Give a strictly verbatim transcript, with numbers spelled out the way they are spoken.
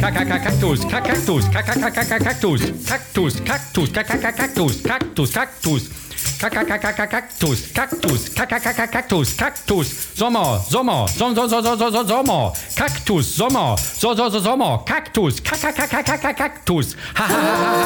Kaktus, Kaktus, Kaktus, Kaktus, Kaktus, Kaktus, Kaktus, Kaktus. Kaktus, Kaktus, Kaktus, Kaktus, Sommer, Sommer, Sommer, Sommer, Sommer, Kaktus, Sommer, Sommer, Sommer, Kaktus, Kaktus, ha ha ha ha